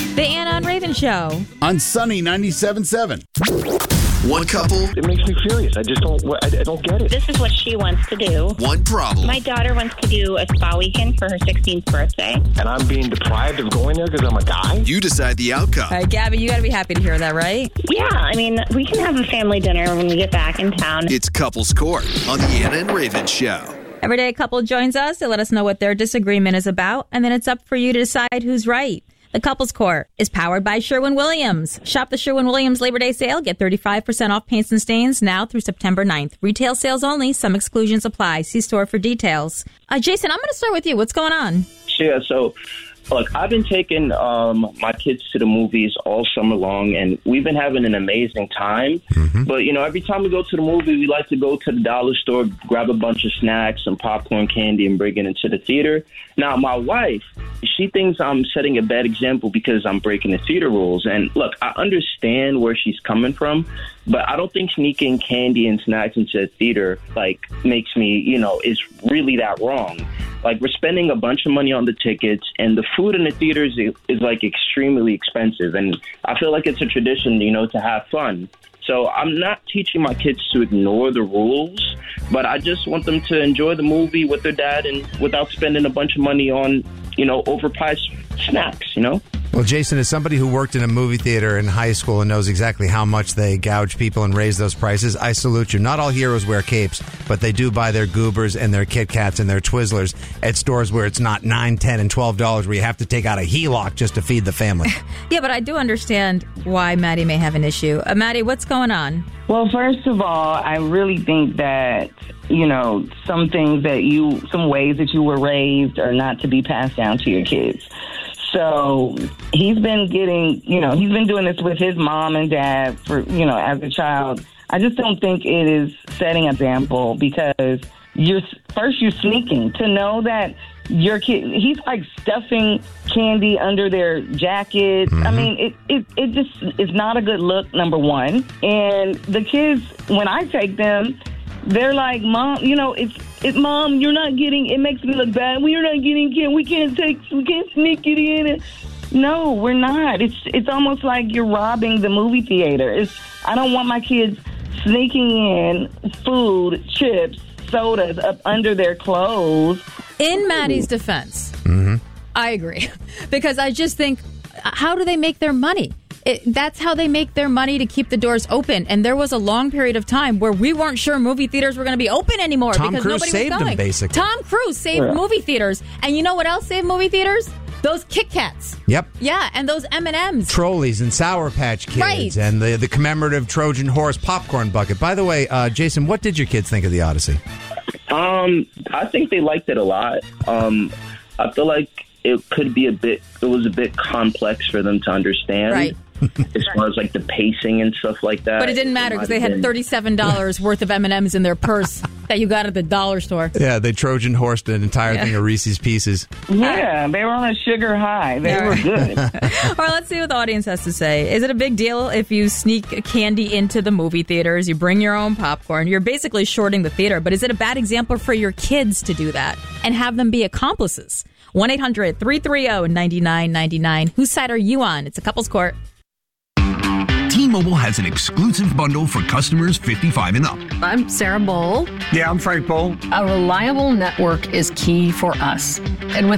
The Anna and Raven Show. On Sunny 97.7. One couple. It makes me furious. I don't get it. This is what she wants to do. One problem. My daughter wants to do a spa weekend for her 16th birthday. And I'm being deprived of going there because I'm a guy? You decide the outcome. All right, Gabby, you got to be happy to hear that, right? Yeah, I mean, we can have a family dinner when we get back in town. It's Couples Court on the Anna and Raven Show. Every day a couple joins us to let us know what their disagreement is about, and then it's up for you to decide who's right. The Couples Court is powered by Sherwin-Williams. Shop the Sherwin-Williams Labor Day sale. Get 35% off paints and stains now through September 9th. Retail sales only. Some exclusions apply. See store for details. Jason, I'm going to start with you. What's going on? Yeah, so, look, I've been taking my kids to the movies all summer long, and we've been having an amazing time. Mm-hmm. But, you know, every time we go to the movie, we like to go to the dollar store, grab a bunch of snacks, some popcorn, candy, and bring it into the theater. Now, my wife, she thinks I'm setting a bad example because I'm breaking the theater rules. And, look, I understand where she's coming from, but I don't think sneaking candy and snacks into the theater, makes me, is really that wrong. We're spending a bunch of money on the tickets, and the food in the theaters is extremely expensive. And I feel like it's a tradition, to have fun. So I'm not teaching my kids to ignore the rules, but I just want them to enjoy the movie with their dad and without spending a bunch of money on, overpriced snacks, Well, Jason, as somebody who worked in a movie theater in high school and knows exactly how much they gouge people and raise those prices, I salute you. Not all heroes wear capes, but they do buy their Goobers and their Kit Kats and their Twizzlers at stores where it's not $9, $10, and $12 where you have to take out a HELOC just to feed the family. Yeah, but I do understand why Maddie may have an issue. Maddie, what's going on? Well, first of all, I really think that, some ways that you were raised are not to be passed down to your kids. So he's been he's been doing this with his mom and dad for, as a child. I just don't think it is setting an example because you're sneaking to know that your kid, he's stuffing candy under their jacket. Mm-hmm. I mean, it just is not a good look, number one. And the kids, when I take them, they're like, Mom, Mom, you're not getting, it makes me look bad. We're not getting candy. We can't sneak it in. No, we're not. It's almost like you're robbing the movie theater. I don't want my kids sneaking in food, chips, sodas up under their clothes. In Maddie's defense, I agree. Because I just think, how do they make their money? That's how they make their money, to keep the doors open. And there was a long period of time where we weren't sure movie theaters were going to be open anymore because nobody was going. Tom Cruise saved them, basically. Tom Cruise saved movie theaters. And you know what else saved movie theaters? Those Kit Kats. Yep. Yeah, and those M&Ms. Trolleys and Sour Patch Kids. Right. And the commemorative Trojan Horse popcorn bucket. By the way, Jason, what did your kids think of the Odyssey? I think they liked it a lot. I feel like it was a bit complex for them to understand. Right. As far as the pacing and stuff like that. But it didn't matter because they had $37 worth of M&Ms in their purse that you got at the dollar store. Yeah, they Trojan horsed an entire thing of Reese's Pieces. Yeah, they were on a sugar high. They were good. All right, let's see what the audience has to say. Is it a big deal if you sneak candy into the movie theaters, you bring your own popcorn? You're basically shorting the theater, but is it a bad example for your kids to do that and have them be accomplices? 1-800-330-9999. Whose side are you on? It's a Couples Court. T-Mobile has an exclusive bundle for customers 55 and up. I'm Sarah Bowl. Yeah, I'm Frank Bowl. A reliable network is key for us. And with